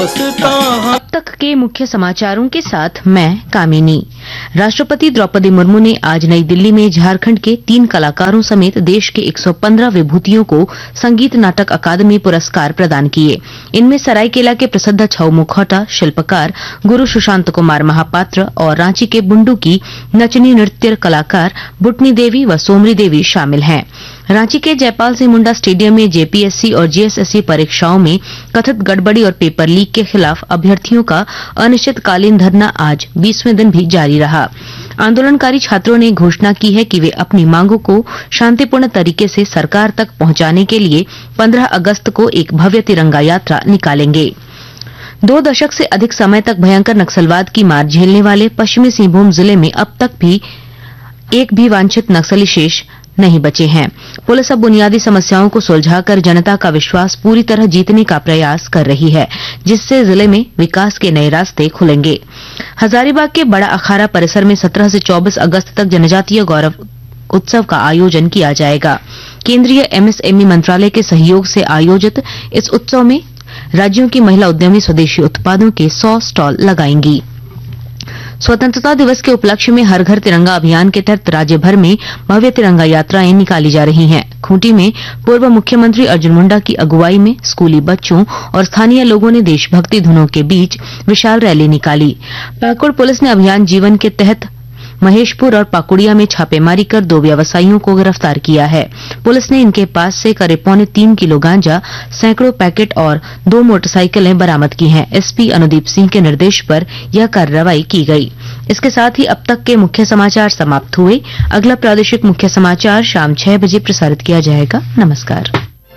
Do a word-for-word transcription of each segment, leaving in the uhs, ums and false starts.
अब तक के मुख्य समाचारों के साथ मैं कामिनी। राष्ट्रपति द्रौपदी मुर्मू ने आज नई दिल्ली में झारखंड के तीन कलाकारों समेत देश के एक सौ पंद्रह विभूतियों को संगीत नाटक अकादमी पुरस्कार प्रदान किए। इनमें सरायकेला के प्रसिद्ध छऊ मुखौटा शिल्पकार गुरु सुशांत कुमार महापात्र और रांची के बुंडू की नचनी नृत्य कलाकार बुटनी देवी व सोमरी देवी शामिल हैं। रांची के जयपाल सिंह मुंडा स्टेडियम में जेपीएससी और जीएसएससी परीक्षाओं में कथित गड़बड़ी और पेपर लीक के खिलाफ अभ्यर्थियों का अनिश्चितकालीन धरना आज बीसवें दिन भी जारी रहा। आंदोलनकारी छात्रों ने घोषणा की है कि वे अपनी मांगों को शांतिपूर्ण तरीके से सरकार तक पहुंचाने के लिए पंद्रह अगस्त को एक भव्य तिरंगा यात्रा निकालेंगे। दो दशक से अधिक समय तक भयंकर नक्सलवाद की मार झेलने वाले पश्चिमी सिंहभूम जिले में अब तक भी एक भी वांछित नक्सली शेष नहीं बचे हैं। पुलिस अब बुनियादी समस्याओं को सुलझाकर जनता का विश्वास पूरी तरह जीतने का प्रयास कर रही है, जिससे जिले में विकास के नए रास्ते खुलेंगे। हजारीबाग के बड़ा अखाड़ा परिसर में सत्रह से चौबीस अगस्त तक जनजातीय गौरव उत्सव का आयोजन किया जाएगा। केंद्रीय एमएसएमई मंत्रालय के सहयोग से आयोजित इस उत्सव में राज्यों की महिला उद्यमी स्वदेशी उत्पादों के सौ स्टॉल लगाएंगी। स्वतंत्रता दिवस के उपलक्ष्य में हर घर तिरंगा अभियान के तहत राज्य भर में भव्य तिरंगा यात्राएं निकाली जा रही हैं। खूंटी में पूर्व मुख्यमंत्री अर्जुन मुंडा की अगुवाई में स्कूली बच्चों और स्थानीय लोगों ने देशभक्ति धुनों के बीच विशाल रैली निकाली। पाकुड़ पुलिस ने अभियान जीवन के तहत महेशपुर और पाकुड़िया में छापेमारी कर दो व्यवसायियों को गिरफ्तार किया है। पुलिस ने इनके पास से करीब पौने तीन किलो गांजा, सैकड़ों पैकेट और दो मोटरसाइकिलें बरामद की हैं। एसपी अनुदीप सिंह के निर्देश पर यह कार्रवाई की गई। इसके साथ ही अब तक के मुख्य समाचार समाप्त हुए। अगला प्रादेशिक मुख्य समाचार शाम छह बजे प्रसारित किया जाएगा। नमस्कार।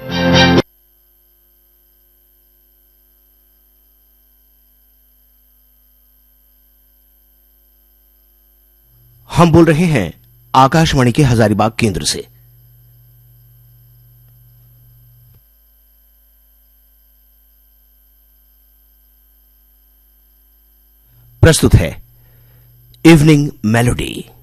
हम बोल रहे हैं आकाशवाणी के हजारीबाग केंद्र से। प्रस्तुत है इवनिंग मेलोडी।